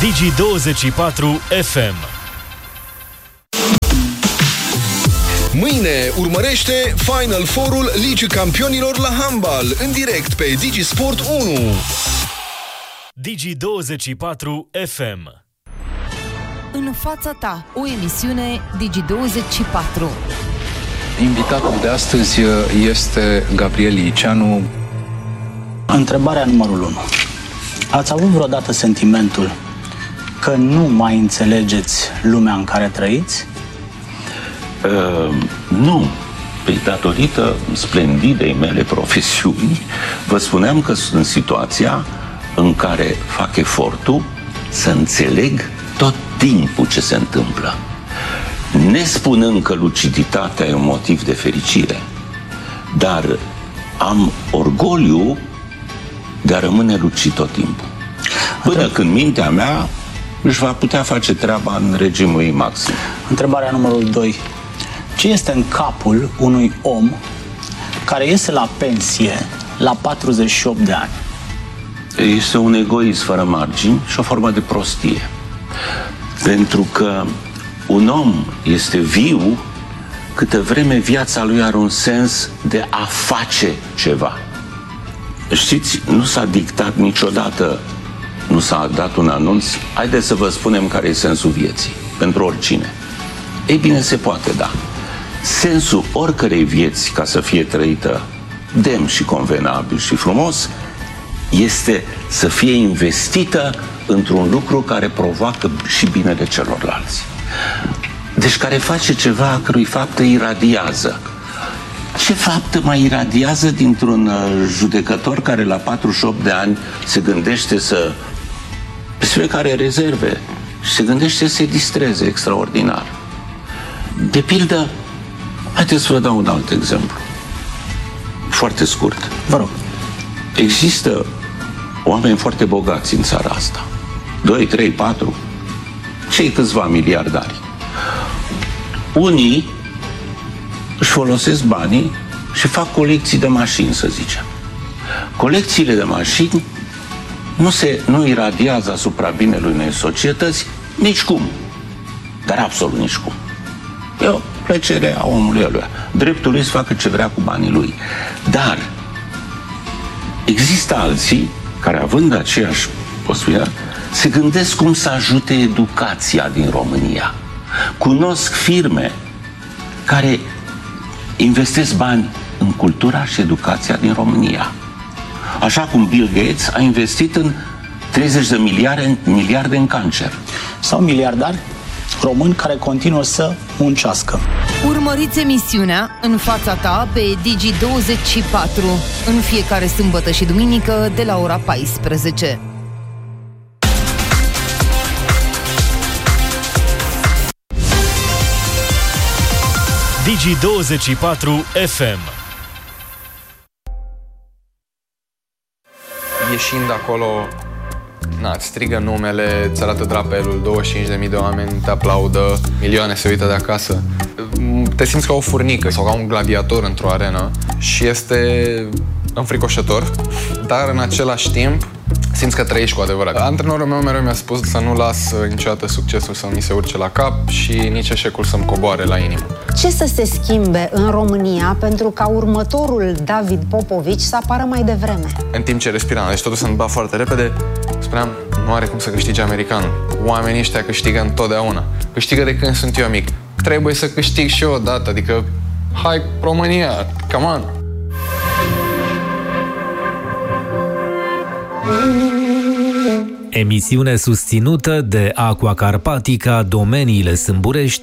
Digi24 FM. Mâine urmărește Final Four-ul Ligii Campionilor la handbal în direct pe Digisport 1. Digi24 FM. În fața ta, o emisiune Digi24. Invitatul de astăzi este Gabriel Liceanu. Întrebarea numărul 1. Ați avut vreodată sentimentul că nu mai înțelegeți lumea în care trăiți? Nu. Pe datorită splendidei mele profesiuni, vă spuneam că sunt în situația în care fac efortul să înțeleg tot timpul ce se întâmplă. Nespunând că luciditatea e un motiv de fericire, dar am orgoliu de a rămâne lucid tot timpul. Până când mintea mea își va putea face treaba în regimul ei maxim. Întrebarea numărul 2. Ce este în capul unui om care iese la pensie la 48 de ani? Este un egoism fără margini și o formă de prostie. Pentru că un om este viu câtă vreme viața lui are un sens de a face ceva. Știți, nu s-a dictat niciodată, nu s-a dat un anunț, haideți să vă spunem care e sensul vieții, pentru oricine. Ei bine, se poate, da. Sensul oricărei vieți, ca să fie trăită demn și convenabil și frumos, este să fie investită într-un lucru care provoacă și binele celorlalți. Deci care face ceva a cărui faptă iradiază. Ce faptă mai iradiază dintr-un judecător care la 48 de ani se gândește despre care rezerve și se gândește să se distreze extraordinar. De pildă, haideți să vă dau un alt exemplu. Foarte scurt. Vă rog. Există oameni foarte bogați în țara asta. 2, 3, 4, cei câțiva miliardari. Unii își folosesc banii și fac colecții de mașini, să zicem. Colecțiile de mașini nu iradiază asupra binelui unei societăți nicicum, dar absolut nicicum. E o plăcere a omului ăluia. Dreptul lui să facă ce vrea cu banii lui. Dar există alții care, având aceeași posibilitate, se gândesc cum să ajute educația din România. Cunosc firme care investesc bani în cultura și educația din România. Așa cum Bill Gates a investit în 30 de miliarde în cancer. Sau miliardari români care continuă să muncească. Urmăriți emisiunea În fața ta pe Digi24 în fiecare sâmbătă și duminică de la ora 14. Digi24 FM. Ieșind acolo, îți strigă numele, îți arată drapelul, 25.000 de oameni te aplaudă, milioane se uită de acasă. Te simți ca o furnică sau ca un gladiator într-o arenă și este înfricoșător, dar în același timp simți că trăiești cu adevărat. Antrenorul meu mereu mi-a spus să nu las niciodată succesul să mi se urce la cap și nici eșecul să-mi coboare la inimă. Ce să se schimbe în România pentru ca următorul David Popovici să apară mai devreme? În timp ce respiram, deci totul se întâmpla foarte repede, spuneam, nu are cum să câștige americanul. Oamenii ăștia câștigă întotdeauna. Câștigă de când sunt eu mic. Trebuie să câștig și eu odată, adică, hai, România, come on! Emisiune susținută de Aqua Carpatica, Domeniile Sâmburești